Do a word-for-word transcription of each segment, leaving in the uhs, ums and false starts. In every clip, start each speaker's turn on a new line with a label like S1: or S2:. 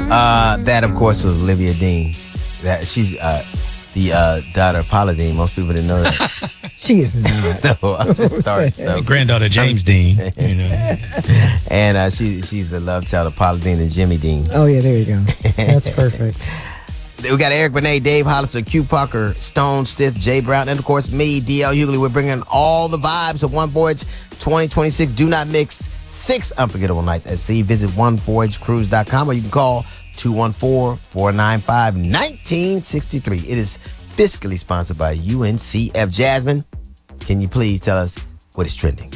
S1: Uh, that, of course, was Olivia Dean. That she's uh, the uh, daughter of Paula Dean. Most people didn't know that.
S2: She is not.
S1: So I'm just starting stuff.
S3: Granddaughter James Dean. You know.
S1: And uh, she she's the love child of Paula Dean and Jimmy Dean.
S2: Oh, yeah, there you go. That's perfect.
S1: We got Eric Benet, Dave Hollister, Q Parker, Stone Stiff, Jay Brown, and of course me, D L Hughley. We're bringing all the vibes of One Voyage twenty twenty-six. Do not mix six unforgettable nights at sea. Visit one voyage cruise dot com or you can call two one four, four nine five, one nine six three. It is fiscally sponsored by U N C F. Jasmine, can you please tell us what is trending?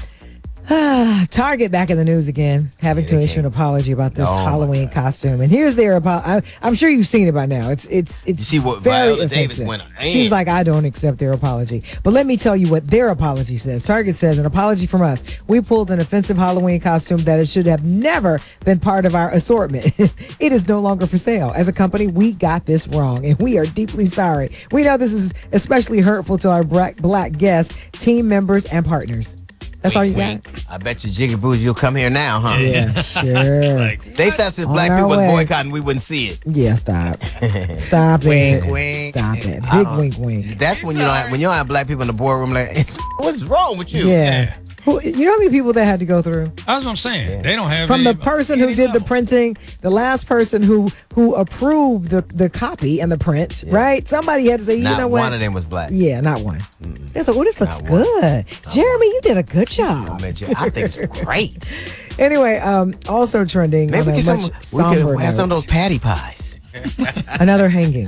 S2: Target back in the news again, having
S1: Yeah,
S2: to
S1: they
S2: issue an
S1: can't.
S2: apology about this
S1: Oh, my
S2: Halloween
S1: God.
S2: costume. And here's their apology. I'm sure you've seen it by now. It's it's it's
S1: You see what
S2: very
S1: Viola Davis
S2: offensive.
S1: went on.
S2: She's like, I don't accept their apology. But let me tell you what their apology says. Target says, an apology from us. We pulled an offensive Halloween costume that it should have never been part of our assortment. It is no longer for sale. As a company, we got this wrong, and we are deeply sorry. We know this is especially hurtful to our black, black guests, team members, and partners. That's all you got?
S1: I bet you Jiggy Boozy you'll come here now, huh?
S2: Yeah, sure.
S3: Like,
S1: They thought if
S2: On
S1: black
S2: our
S1: people was
S2: way.
S1: boycotting, we wouldn't see it.
S2: Yeah, stop. Stop
S1: Wink,
S2: it.
S1: wink.
S2: Stop it.
S1: I
S2: Big
S1: don't-
S2: wink, wink.
S1: That's when you don't have, when you don't have black people in the boardroom. Like, what's wrong with you?
S2: Yeah. Who, you know how many people that had to go through?
S3: that's what I'm saying. They don't have
S2: From
S3: any,
S2: the person who
S3: any
S2: did the
S3: level.
S2: printing, the last person who who approved the, the copy and the print, right? Somebody had to say, you
S1: Not
S2: know what?
S1: one of them was black.
S2: Yeah, not one. They said, oh, this looks
S1: Not one.
S2: good. Jeremy, you did a good job.
S1: I, mean, I think it's great.
S2: Anyway, um, also trending
S1: Maybe
S2: on
S1: we
S2: a
S1: can
S2: much
S1: some, we
S2: somber
S1: could have some of
S2: note.
S1: those patty pies.
S2: Another hanging.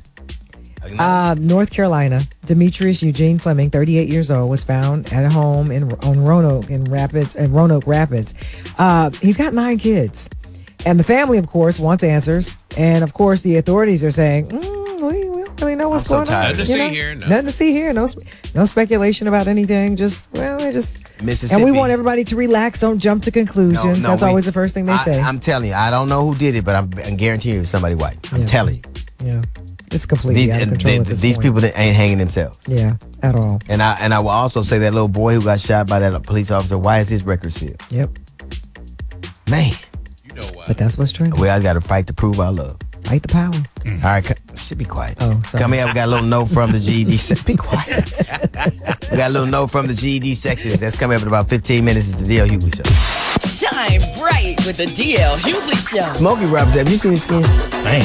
S2: Uh, North Carolina, Demetrius Eugene Fleming, thirty-eight years old, was found at a home in on Roanoke in Rapids and Roanoke Rapids. Uh, he's got nine kids, and the family, of course, wants answers. And of course, the authorities are saying, mm, we, we don't really know what's
S1: I'm so
S2: going
S1: tired
S2: on.
S1: of
S4: Nothing to
S2: You
S4: see
S2: know?
S4: here. No.
S2: Nothing to see here. No, sp- no speculation about anything. Just well, we just
S1: Mississippi.
S2: and we want everybody to relax. Don't jump to conclusions.
S1: No, no,
S2: That's
S1: we-
S2: always the first thing they
S1: I,
S2: say.
S1: I'm telling you, I don't know who did it, but I'm, I'm guaranteeing you it's somebody white. I'm
S2: Yeah.
S1: telling you.
S2: yeah, it's completely
S1: These,
S2: out of control.
S1: th-
S2: at this
S1: these
S2: point.
S1: people that ain't hanging themselves.
S2: yeah, at all.
S1: And I and I will also say that little boy who got shot by that police officer, why is his record sealed?
S2: Yep,
S1: Man,
S4: You know what?
S2: but that's what's trending.
S1: we all got to fight to prove our love.
S2: Fight the power.
S1: All right, c- should be quiet.
S2: Oh, sorry.
S1: Come here, we got a little note from the G E D. se- Be quiet. We got a little note from the G E D sections. That's coming up in about fifteen minutes. It's the D L Hughley Show.
S5: Shine bright with the D L Hughley Show.
S1: Smokey Robinson, have you seen his skin?